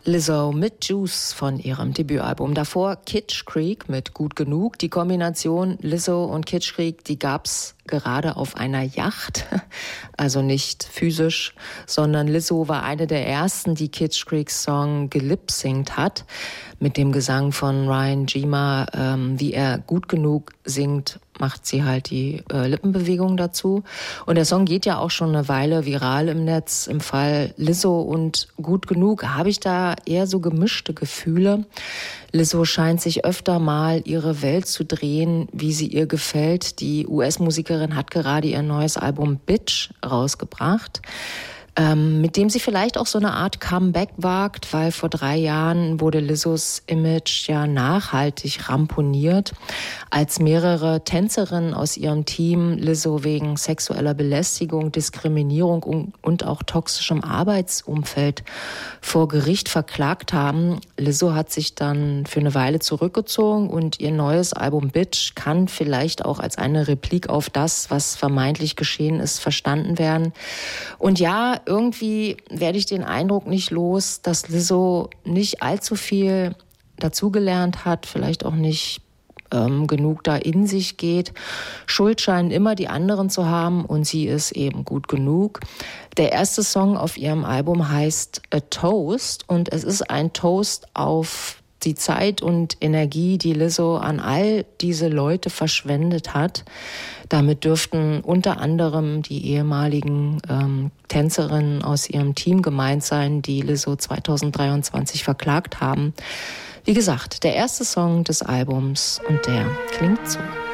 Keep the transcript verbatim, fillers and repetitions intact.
Lizzo mit Juice von ihrem Debütalbum. Davor Kitsch Creek mit Gut Genug. Die Kombination Lizzo und Kitsch Creek, die gab's gerade auf einer Yacht. Also nicht physisch, sondern Lizzo war eine der ersten, die Kitsch Creeks Song gelipsingt hat. Mit dem Gesang von Ryan Gima, ähm, wie er gut genug singt, macht sie halt die äh, Lippenbewegung dazu. Und der Song geht ja auch schon eine Weile viral im Netz. Im Fall Lizzo und Gut Genug habe ich da eher so gemischte Gefühle. Lizzo scheint sich öfter mal ihre Welt zu drehen, wie sie ihr gefällt. Die U S-Musikerin hat gerade ihr neues Album Bitch rausgebracht, ähm, mit dem sie vielleicht auch so eine Art Comeback wagt, weil vor drei Jahren wurde Lizzos Image ja nachhaltig ramponiert, als mehrere Tänzerinnen aus ihrem Team Lizzo wegen sexueller Belästigung, Diskriminierung und auch toxischem Arbeitsumfeld vor Gericht verklagt haben. Lizzo hat sich dann für eine Weile zurückgezogen und ihr neues Album Bitch kann vielleicht auch als eine Replik auf das, was vermeintlich geschehen ist, verstanden werden. Und ja, irgendwie werde ich den Eindruck nicht los, dass Lizzo nicht allzu viel dazugelernt hat, vielleicht auch nicht ähm, genug da in sich geht. Schuld scheinen immer die anderen zu haben und sie ist eben gut genug. Der erste Song auf ihrem Album heißt A Toast und es ist ein Toast auf die Zeit und Energie, die Lizzo an all diese Leute verschwendet hat. Damit dürften unter anderem die ehemaligen ähm, Tänzerinnen aus ihrem Team gemeint sein, die Lizzo zwanzig dreiundzwanzig verklagt haben. Wie gesagt, der erste Song des Albums und der klingt so.